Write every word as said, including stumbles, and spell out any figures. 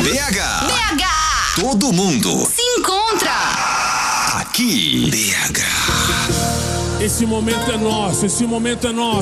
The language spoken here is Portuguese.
B H. B H. Todo mundo Se encontra aqui. B H. Esse momento é nosso, esse momento é nosso.